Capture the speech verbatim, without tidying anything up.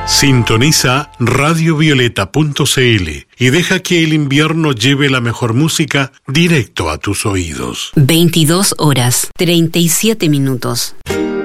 Sintoniza radio violeta punto c l y deja que el invierno lleve la mejor música directo a tus oídos. veintidós horas, treinta y siete minutos.